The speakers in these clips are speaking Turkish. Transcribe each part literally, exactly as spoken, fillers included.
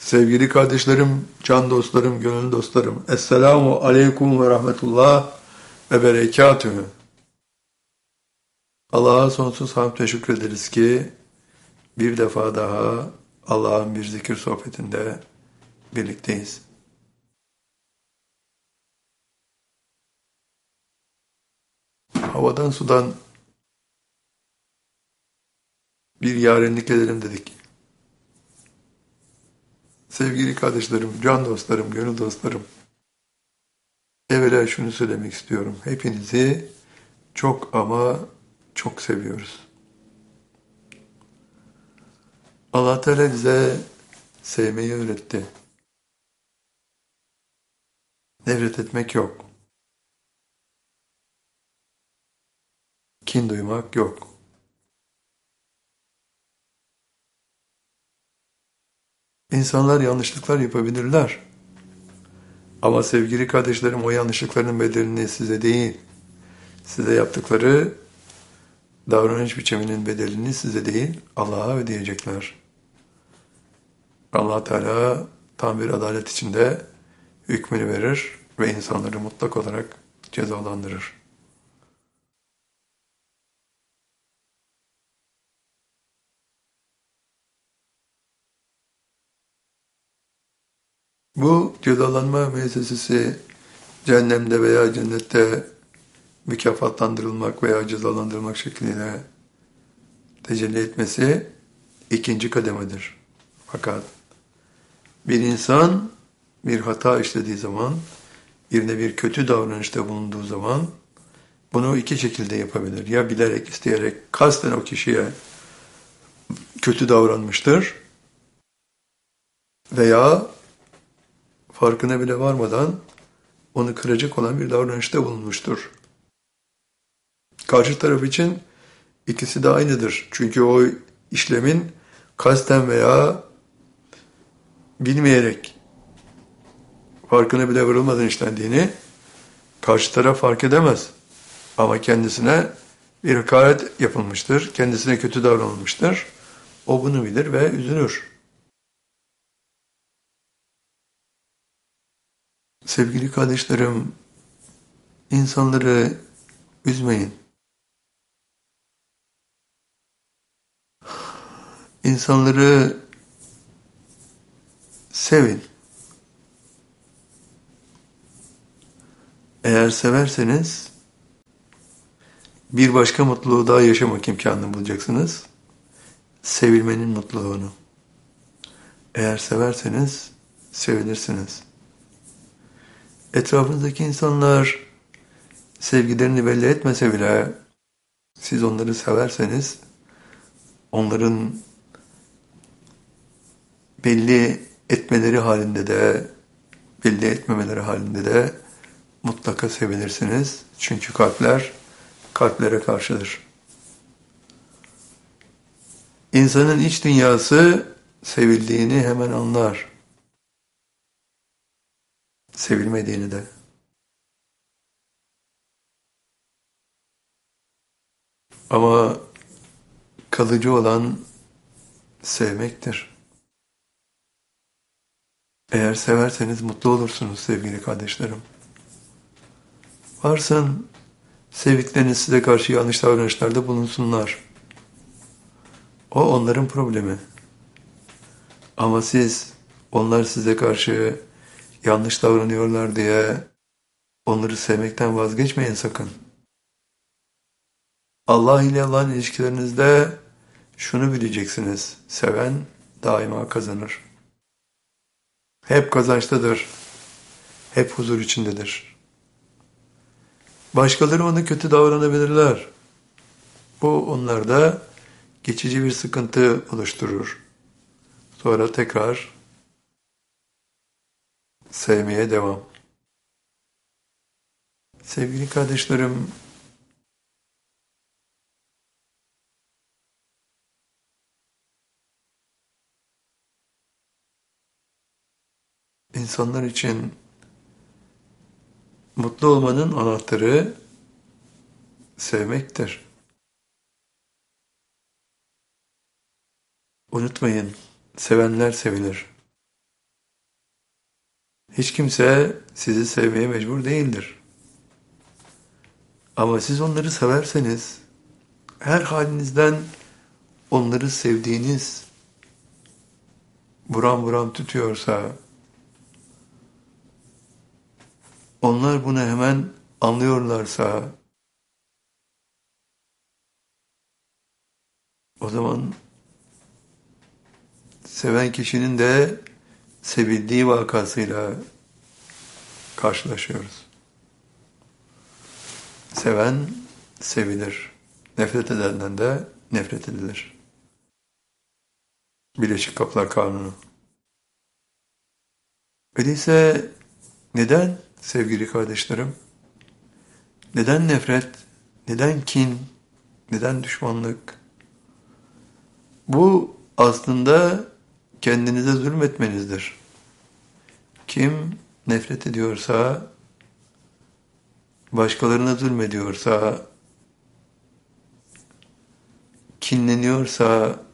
Sevgili kardeşlerim, can dostlarım, gönül dostlarım. Esselamu aleyküm ve rahmetullah ve berekatühü. Allah'a sonsuz hamd ve şükrederiz ki bir defa daha Allah'ın bir zikir sohbetinde birlikteyiz. Havadan sudan bir yarenlik edelim dedik. Sevgili kardeşlerim, can dostlarım, gönül dostlarım. Evvela şunu söylemek istiyorum. Hepinizi çok ama çok seviyoruz. Allah Teala bize sevmeyi öğretti. Nefret etmek yok. Kin duymak yok. İnsanlar yanlışlıklar yapabilirler. Ama sevgili kardeşlerim, o yanlışlıkların bedelini size değil, size yaptıkları davranış biçiminin bedelini size değil, Allah'a ödeyecekler. Allah Teala tam bir adalet içinde hükmünü verir ve insanları mutlak olarak cezalandırır. Bu cezalanma müessesesi cehennemde veya cennette mükafatlandırılmak veya cezalandırılmak şekliyle tecelli etmesi ikinci kademedir. Fakat bir insan bir hata işlediği zaman, birine bir kötü davranışta bulunduğu zaman bunu iki şekilde yapabilir. Ya bilerek, isteyerek, kasten o kişiye kötü davranmıştır veya farkına bile varmadan onu kıracak olan bir davranışta bulunmuştur. Karşı taraf için ikisi de aynıdır. Çünkü o işlemin kasten veya bilmeyerek, farkına bile varılmadan işlendiğini karşı taraf fark edemez. Ama kendisine bir hakaret yapılmıştır, kendisine kötü davranılmıştır. O bunu bilir ve üzülür. Sevgili kardeşlerim, insanları üzmeyin. İnsanları sevin. Eğer severseniz bir başka mutluluğu daha yaşamak imkanını bulacaksınız. Sevilmenin mutluluğunu. Eğer severseniz sevilirsiniz. Etrafınızdaki insanlar sevgilerini belli etmese bile siz onları severseniz onların belli etmeleri halinde de belli etmemeleri halinde de mutlaka sevilirsiniz. Çünkü kalpler kalplere karşıdır. İnsanın iç dünyası sevildiğini hemen anlar. Sevilmediğini de. Ama kalıcı olan sevmektir. Eğer severseniz mutlu olursunuz sevgili kardeşlerim. Varsın sevdikleriniz size karşı yanlış davranışlarda bulunsunlar. O onların problemi. Ama siz onlar size karşı yanlış davranıyorlar diye onları sevmekten vazgeçmeyin sakın. Allah ile olan ilişkilerinizde şunu bileceksiniz. Seven daima kazanır. Hep kazançtadır. Hep huzur içindedir. Başkaları ona kötü davranabilirler. Bu onlarda geçici bir sıkıntı oluşturur. Sonra tekrar sevmeye devam. Sevgili kardeşlerim, insanlar için mutlu olmanın anahtarı sevmektir. Unutmayın, sevenler sevilir. Hiç kimse sizi sevmeye mecbur değildir. Ama siz onları severseniz, her halinizden onları sevdiğiniz buram buram tutuyorsa, onlar bunu hemen anlıyorlarsa, o zaman seven kişinin de sevildiği vakasıyla karşılaşıyoruz. Seven sevilir. Nefret edenden de nefret edilir. Birleşik Kapılar Kanunu. Öyleyse neden sevgili kardeşlerim? Neden nefret? Neden kin? Neden düşmanlık? Bu aslında kendinize zulmetmenizdir. Kim nefret ediyorsa, başkalarına zulmediyorsa, kinleniyorsa,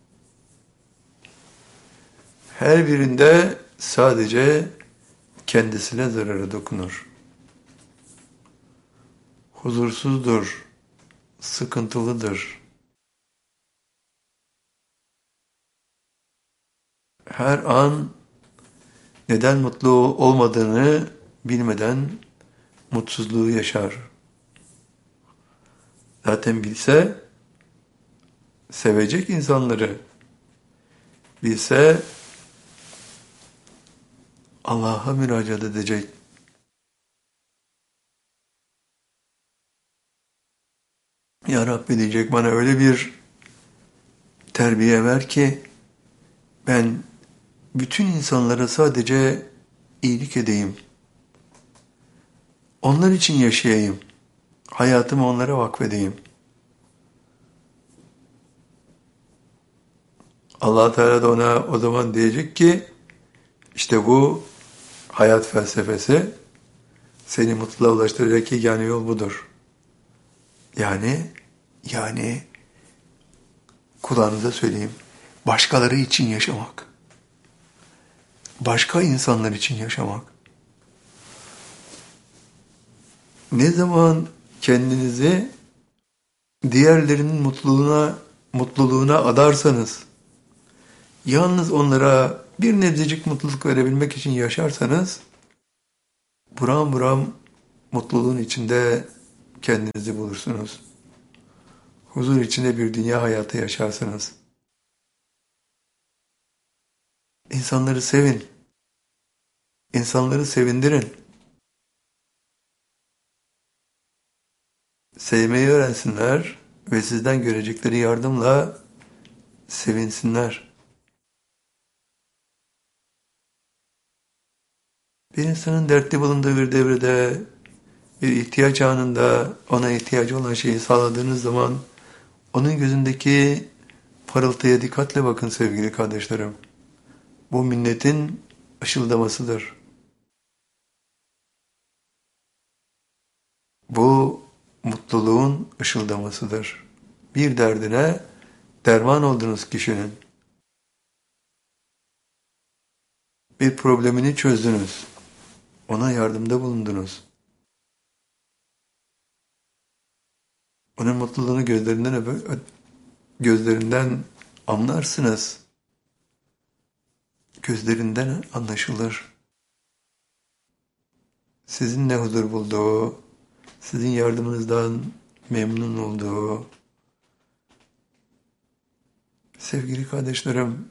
her birinde sadece kendisine zararı dokunur. Huzursuzdur, sıkıntılıdır. Her an neden mutlu olmadığını bilmeden mutsuzluğu yaşar. Zaten bilse, sevecek insanları, bilse Allah'a müracaat edecek. Ya Rabbi diyecek, bana öyle bir terbiye ver ki ben bütün insanlara sadece iyilik edeyim. Onlar için yaşayayım. Hayatımı onlara vakfedeyim. Allah Teala da ona o zaman diyecek ki, işte bu hayat felsefesi, seni mutluluğa ulaştıracak yegane yol budur. Yani, yani kulağınıza söyleyeyim, başkaları için yaşamak. Başka insanlar için yaşamak. Ne zaman kendinizi diğerlerinin mutluluğuna mutluluğuna adarsanız, yalnız onlara bir nebzecik mutluluk verebilmek için yaşarsanız, buram buram mutluluğun içinde kendinizi bulursunuz. Huzur içinde bir dünya hayatı yaşarsınız. İnsanları sevin. İnsanları sevindirin. Sevmeyi öğrensinler ve sizden görecekleri yardımla sevinsinler. Bir insanın dertli bulunduğu bir devrede, bir ihtiyaç anında ona ihtiyacı olan şeyi sağladığınız zaman, onun gözündeki parıltıya dikkatle bakın sevgili kardeşlerim. Bu minnetin ışıldamasıdır. Bu mutluluğun ışıldamasıdır. Bir derdine derman oldunuz kişinin. Bir problemini çözdünüz. Ona yardımda bulundunuz. Onun mutluluğunu gözlerinden gözlerinden anlarsınız. Gözlerinden anlaşılır. Sizinle huzur bulduğu, sizin yardımınızdan memnun olduğu. Sevgili kardeşlerim,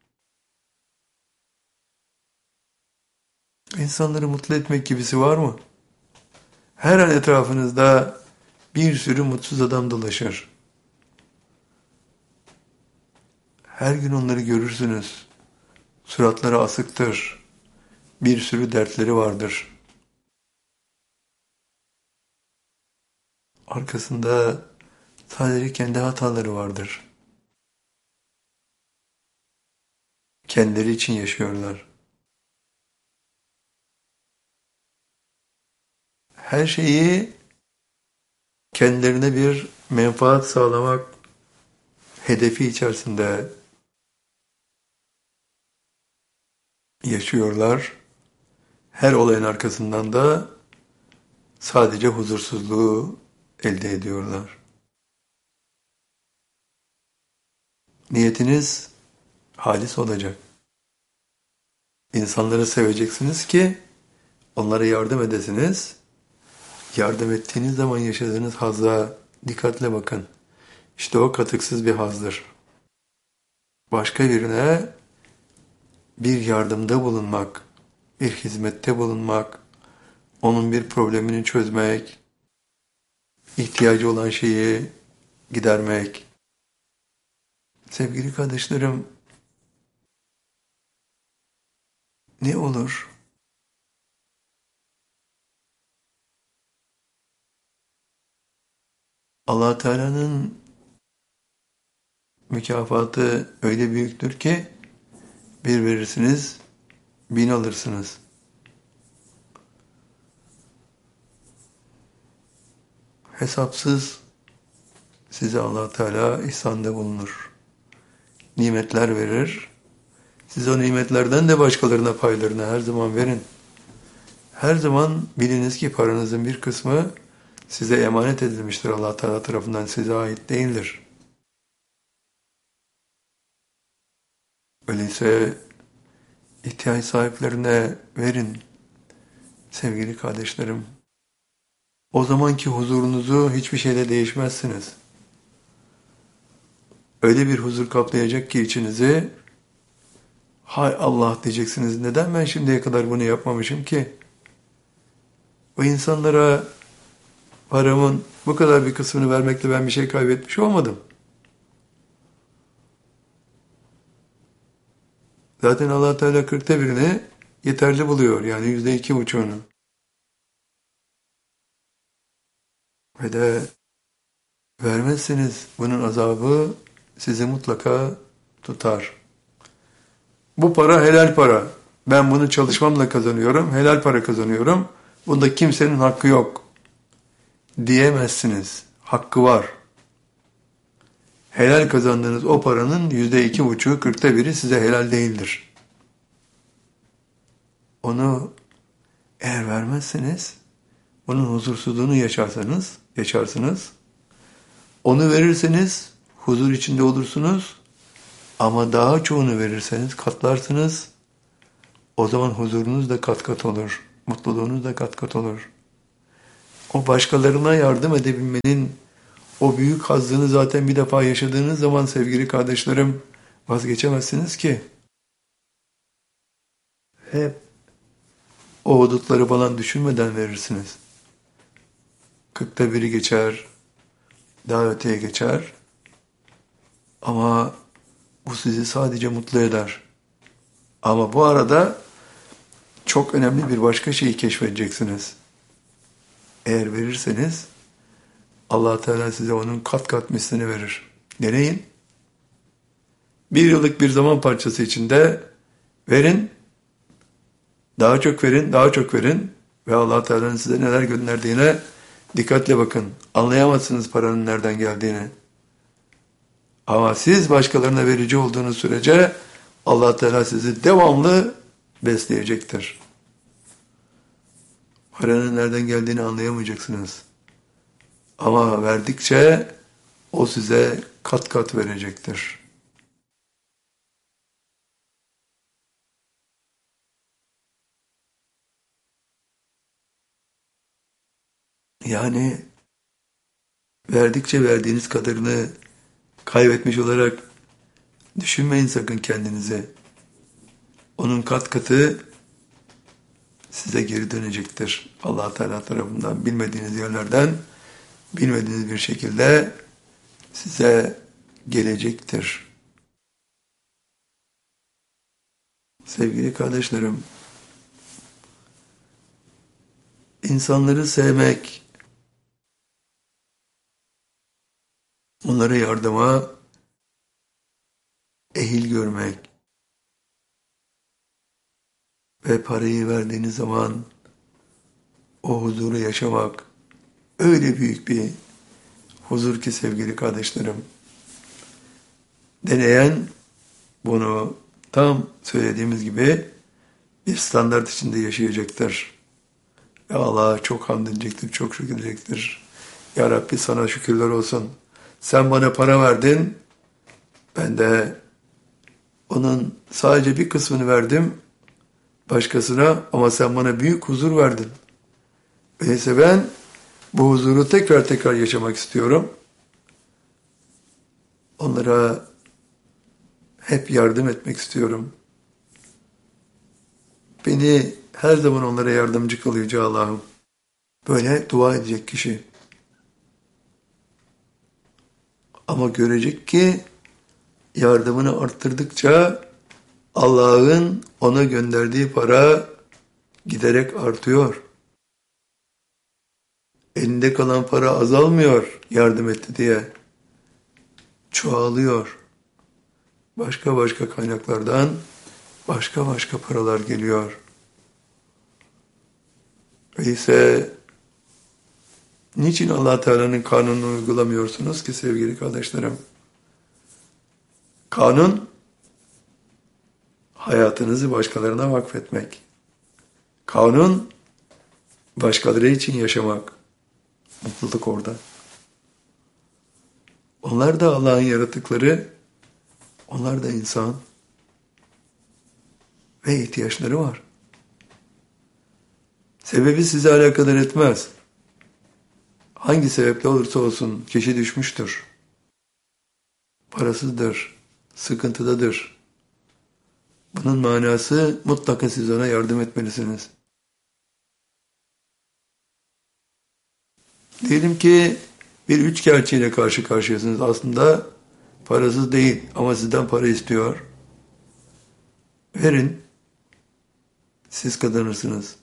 insanları mutlu etmek gibisi var mı? Her an etrafınızda bir sürü mutsuz adam dolaşır. Her gün onları görürsünüz. Suratları asıktır. Bir sürü dertleri vardır. Arkasında sadece kendi hataları vardır. Kendileri için yaşıyorlar. Her şeyi kendilerine bir menfaat sağlamak hedefi içerisinde yaşıyorlar. her olayın arkasından da sadece huzursuzluğu elde ediyorlar. Niyetiniz halis olacak. İnsanları seveceksiniz ki onlara yardım edesiniz. Yardım ettiğiniz zaman yaşadığınız hazza dikkatle bakın. İşte o katıksız bir hazdır. Başka birine bir yardımda bulunmak, bir hizmette bulunmak, onun bir problemini çözmek, ihtiyacı olan şeyi gidermek. Sevgili kardeşlerim, ne olur? Allah Teala'nın mükafatı öyle büyüktür ki bir verirsiniz, bin alırsınız. Hesapsız size Allah Teala ihsanda bulunur. Nimetler verir. Siz o nimetlerden de başkalarına paylarını her zaman verin. Her zaman biliniz ki paranızın bir kısmı size emanet edilmiştir. Allah Teala tarafından size ait değildir. Öyleyse ihtiyaç sahiplerine verin sevgili kardeşlerim. O zamanki huzurunuzu hiçbir şeyle değişmezsiniz. Öyle bir huzur kaplayacak ki içinizi, hay Allah diyeceksiniz, neden ben şimdiye kadar bunu yapmamışım ki? O insanlara paramın bu kadar bir kısmını vermekle ben bir şey kaybetmiş olmadım. Zaten Allah Teala kırkta birini yeterli buluyor, yani yüzde iki buçuğunu. Ve de vermezseniz bunun azabı sizi mutlaka tutar. Bu para helal para. Ben bunu çalışmamla kazanıyorum, helal para kazanıyorum. Bunda kimsenin hakkı yok diyemezsiniz. Hakkı var. Helal kazandığınız o paranın yüzde iki buçuğu, kırkta biri size helal değildir. Onu eğer vermezseniz, onun huzursuzluğunu yaşarsanız, yaşarsınız. Onu verirseniz huzur içinde olursunuz. Ama daha çoğunu verirseniz katlarsınız. O zaman huzurunuz da kat kat olur. Mutluluğunuz da kat kat olur. O başkalarına yardım edebilmenin o büyük hazzını zaten bir defa yaşadığınız zaman sevgili kardeşlerim vazgeçemezsiniz ki. Hep o hudutları falan düşünmeden verirsiniz. Kırkta biri geçer, daha öteye geçer. Ama bu sizi sadece mutlu eder. Ama bu arada çok önemli bir başka şeyi keşfedeceksiniz. Eğer verirseniz Allah Teala size onun kat kat mislini verir. Deneyin. Bir yıllık bir zaman parçası içinde verin. Daha çok verin, daha çok verin. Ve Allah Teala'nın size neler gönderdiğine dikkatle bakın. Anlayamazsınız paranın nereden geldiğini. Ama siz başkalarına verici olduğunuz sürece Allah Teala sizi devamlı besleyecektir. Paranın nereden geldiğini anlayamayacaksınız. Ama verdikçe o size kat kat verecektir. Yani verdikçe verdiğiniz kadarını kaybetmiş olarak düşünmeyin sakın kendinize. Onun kat katı size geri dönecektir. Allah Teala tarafından bilmediğiniz yerlerden bilmediğiniz bir şekilde size gelecektir. Sevgili kardeşlerim, insanları sevmek, onlara yardıma ehil görmek ve parayı verdiğiniz zaman o huzuru yaşamak öyle büyük bir huzur ki sevgili kardeşlerim. Deneyen bunu tam söylediğimiz gibi bir standart içinde yaşayacaktır. Ve Allah'a çok hamd edecektir, çok şükredecektir. Ya Rabbi sana şükürler olsun. Sen bana para verdin, ben de onun sadece bir kısmını verdim başkasına ama sen bana büyük huzur verdin. Öyleyse ben bu huzuru tekrar tekrar yaşamak istiyorum. Onlara hep yardım etmek istiyorum. Beni her zaman onlara yardımcı kıl Yüce Allah'ım. Böyle dua edecek kişi. Ama görecek ki yardımını arttırdıkça Allah'ın ona gönderdiği para giderek artıyor. Elinde kalan para azalmıyor yardım etti diye. Çoğalıyor. Başka başka kaynaklardan başka başka paralar geliyor. Öyleyse niçin Allah Teala'nın kanununu uygulamıyorsunuz ki sevgili kardeşlerim? Kanun, hayatınızı başkalarına vakfetmek. Kanun, başkaları için yaşamak. Mutluluk orada. Onlar da Allah'ın yaratıkları, onlar da insan ve ihtiyaçları var. Sebebi sizi alakadar etmez. Hangi sebeple olursa olsun kişi düşmüştür. Parasızdır, sıkıntıdadır. Bunun manası mutlaka siz ona yardım etmelisiniz. Diyelim ki bir üçkağıtçıyla karşı karşıyasınız. Aslında parasız değil ama sizden para istiyor. Verin, siz kazanırsınız.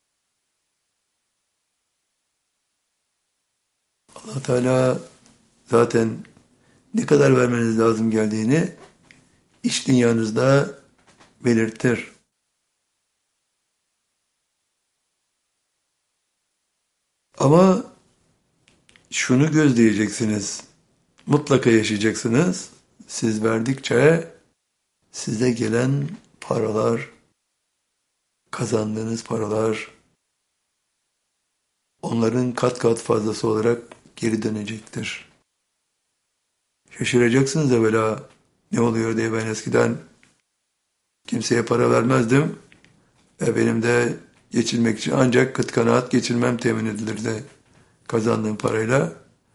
Allah Teala zaten ne kadar vermeniz lazım geldiğini iç dünyanızda belirtir. Ama şunu gözleyeceksiniz. Mutlaka yaşayacaksınız. Siz verdikçe size gelen paralar, kazandığınız paralar onların kat kat fazlası olarak geri dönecektir. Şaşıracaksınız evvela ne oluyor diye. Ben eskiden kimseye para vermezdim ve benim de geçinmek için ancak kıt kanaat geçinmem temin edilirdi kazandığım parayla.